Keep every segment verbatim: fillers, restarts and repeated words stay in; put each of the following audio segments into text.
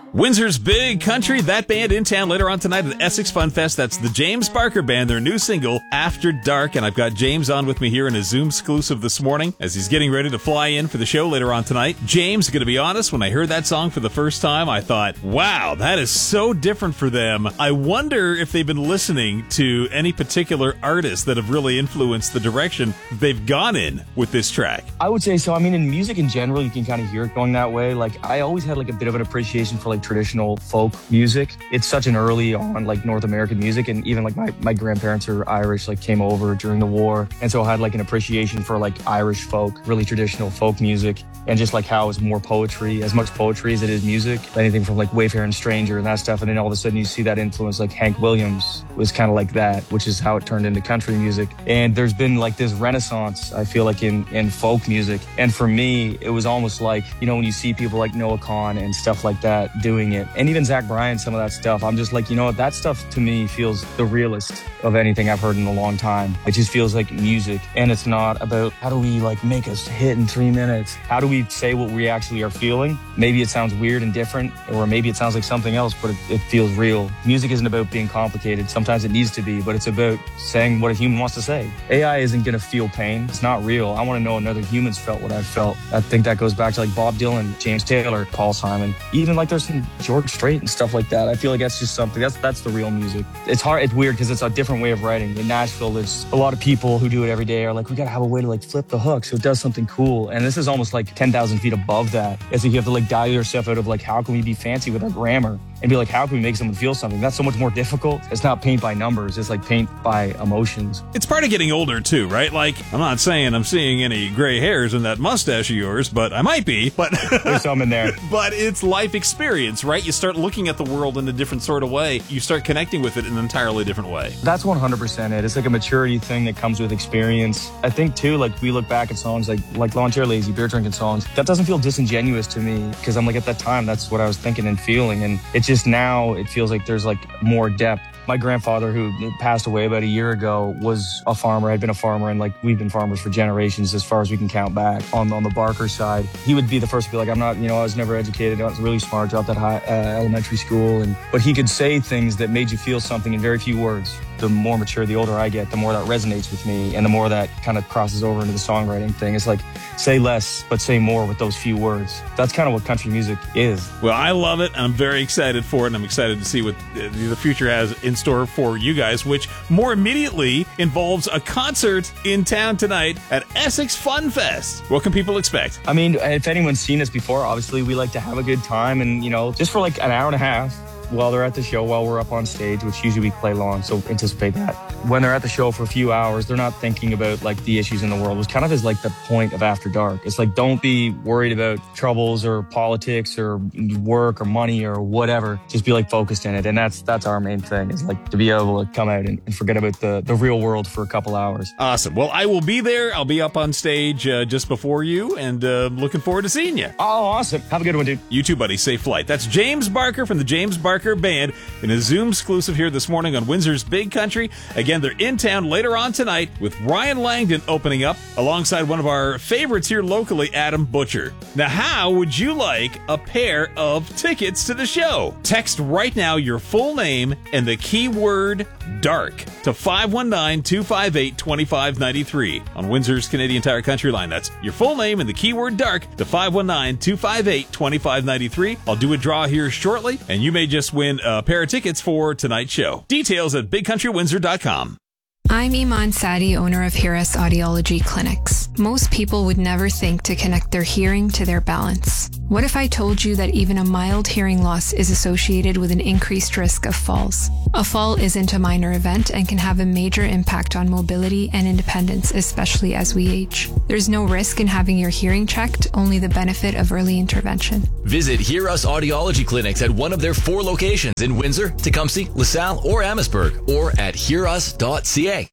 Windsor's Big Country, that band in town later on tonight at Essex Fun Fest. That's the James Barker Band, their new single, After Dark. And I've got James on with me here in a Zoom exclusive this morning as he's getting ready to fly in for the show later on tonight. James, going to be honest, when I heard that song for the first time, I thought, wow, that is so different for them. I wonder if they've been listening to any particular artists that have really influenced the direction that they've gone in with this track. I would say so. I mean, in music in general, you can kind of hear it going that way. Like, I always had like a bit of an appreciation for like traditional folk music. It's such an early on like North American music, and even like my, my grandparents are Irish, like came over during the war, and so I had like an appreciation for like Irish folk, really traditional folk music, and just like how it's more poetry, as much poetry as it is music. Anything from like Wayfaring Stranger and that stuff, and then all of a sudden you see that influence. Like Hank Williams was kind of like that, which is how it turned into country music. And there's been like this renaissance, I feel like, in in folk music. And for me, it was almost like, you know, when you see people like Noah Kahan and stuff like that doing it, and even Zach Bryan, some of that stuff, I'm just like, you know what, that stuff to me feels the realest of anything I've heard in a long time. It just feels like music, and it's not about how do we like make us hit in three minutes? How do we say what we actually are feeling? Maybe it sounds weird and different, or maybe it sounds like something else, but it, it feels real. Music isn't about being complicated. Sometimes it needs to be, but it's about saying what a human wants to say. A I isn't going to feel pain. It's not real. I want to know another human's felt what I've felt. I think that goes back to like Bob Dylan, James Taylor, Paul Simon, even like there's some George Strait and stuff like that. I feel like that's just something, that's that's the real music. It's hard, it's weird because it's a different way of writing. In Nashville, there's a lot of people who do it every day are like, we got to have a way to like flip the hook so it does something cool. And this is almost like ten thousand feet above that. It's like you have to like dial yourself out of like, how can we be fancy with our grammar? And be like, how can we make someone feel something? That's so much more difficult. It's not paint by numbers. It's like paint by emotions. It's part of getting older too, right? Like, I'm not saying I'm seeing any gray hairs in that mustache of yours, but I might be. But there's some in there. But it's life experience, right? You start looking at the world in a different sort of way. You start connecting with it in an entirely different way. That's one hundred percent it. It's like a maturity thing that comes with experience. I think too, like we look back at songs like like Lawn Chair Lazy, beer drinking songs. That doesn't feel disingenuous to me because I'm like, at that time, that's what I was thinking and feeling. And it's just now it feels like there's like more depth. My grandfather, who passed away about a year ago, was a farmer, had been a farmer, and like we've been farmers for generations as far as we can count back on, on the Barker side. He would be the first to be like, I'm not, you know, I was never educated. I was really smart, dropped out of high, uh, elementary school. And but he could say things that made you feel something in very few words. The more mature, the older I get, the more that resonates with me, and the more that kind of crosses over into the songwriting thing. It's like, say less, but say more with those few words. That's kind of what country music is. Well, I love it. I'm very excited for it, and I'm excited to see what the future has in store for you guys, which more immediately involves a concert in town tonight at Essex Fun Fest. What can people expect? I mean, if anyone's seen us before, obviously we like to have a good time, and, you know, just for like an hour and a half while they're at the show, while we're up on stage, which usually we play long, so anticipate that. When they're at the show for a few hours, they're not thinking about like the issues in the world, which kind of is like the point of After Dark. It's like, don't be worried about troubles or politics or work or money or whatever. Just be like focused in it. And that's that's our main thing, is like to be able to come out and, and forget about the, the real world for a couple hours. Awesome. Well, I will be there. I'll be up on stage uh, just before you, and uh, looking forward to seeing you. Oh, awesome. Have a good one, dude. You too, buddy. Safe flight. That's James Barker from the James Barker Band in a Zoom exclusive here this morning on Windsor's Big Country. Again, they're in town later on tonight with Ryan Langdon opening up alongside one of our favorites here locally, Adam Butcher. Now, how would you like a pair of tickets to the show? Text right now your full name and the keyword DARK to five one nine, two five eight, two five nine three on Windsor's Canadian Tire Country Line. That's your full name and the keyword DARK to five one nine, two five eight, two five nine three. I'll do a draw here shortly, and you may just win a pair of tickets for tonight's show. Details at big country windsor dot com. I'm Iman Sadi, owner of Hiras Audiology Clinics. Most people would never think to connect their hearing to their balance. What if I told you that even a mild hearing loss is associated with an increased risk of falls? A fall isn't a minor event and can have a major impact on mobility and independence, especially as we age. There's no risk in having your hearing checked, only the benefit of early intervention. Visit Hiras Audiology Clinics at one of their four locations in Windsor, Tecumseh, LaSalle, or Amherstburg, or at hiras dot c a.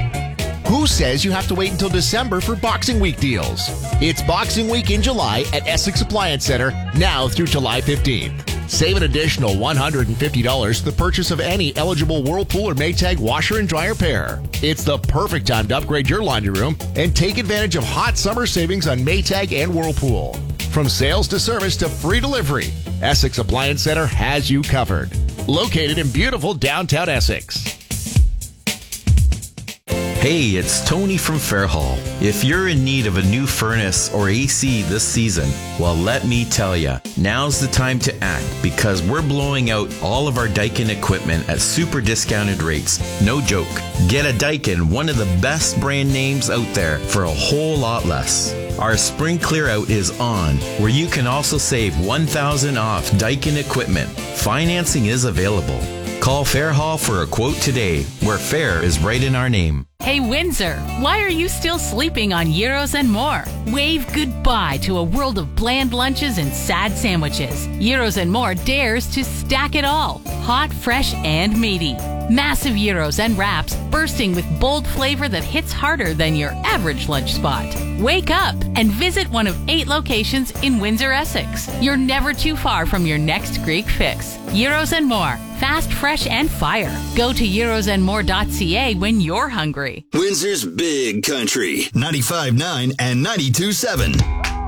Who says you have to wait until December for Boxing Week deals? It's Boxing Week in July at Essex Appliance Center, now through July fifteenth. Save an additional one hundred fifty dollars for the purchase of any eligible Whirlpool or Maytag washer and dryer pair. It's the perfect time to upgrade your laundry room and take advantage of hot summer savings on Maytag and Whirlpool. From sales to service to free delivery, Essex Appliance Center has you covered. Located in beautiful downtown Essex. Hey, it's Tony from Fairhall. If you're in need of a new furnace or A C this season, well, let me tell ya, now's the time to act because we're blowing out all of our Daikin equipment at super discounted rates. No joke. Get a Daikin, one of the best brand names out there, for a whole lot less. Our spring clear out is on, where you can also save one thousand dollars off Daikin equipment. Financing is available. Call Fairhall for a quote today, where fair is right in our name. Hey Windsor, why are you still sleeping on Gyros and More? Wave goodbye to a world of bland lunches and sad sandwiches. Gyros and More dares to stack it all. Hot, fresh, and meaty. Massive gyros and wraps bursting with bold flavor that hits harder than your average lunch spot. Wake up and visit one of eight locations in Windsor, Essex. You're never too far from your next Greek fix. Gyros and More. Fast, fresh, and fire. Go to gyros and more dot c a when you're hungry. Windsor's Big Country, ninety-five point nine and ninety-two point seven.